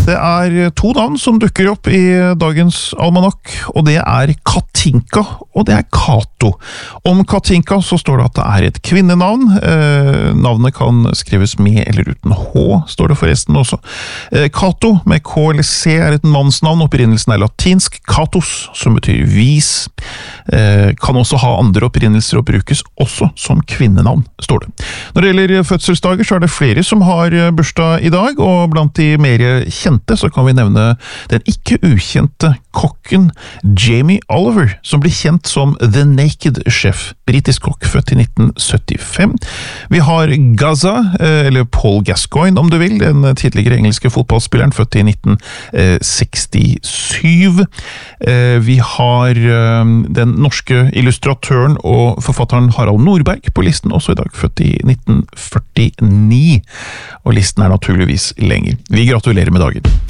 Det to navn som dukker opp i dagens almanakk, og det Katinka, og det Kato. Om Katinka så står det at det et kvinnenavn. Navnet kan skrives med eller uten H, står det forresten også. Kato med K eller C et mannsnavn. Opprinnelsen latinsk katos, som betyr vis. Kan også ha andre opprinnelser og brukes også som kvinnenavn, står det. Når det gjelder fødselsdager så det flere som har bursdag i dag, og blant de mer kjente så kan vi nevne den ikke ukjente kokken Jamie Oliver, som blir kjent som The Naked Chef, britisk kokk, født i 1975. Vi har Gaza, eller Paul Gascoigne om du vil, den tidligere engelske fotballspilleren, født i 1967. Vi har den norske illustratøren og forfatteren Harald Norberg på listen, også i dag, født i 1949. Og listen naturligvis lenger. Vi gratulerer med dagen.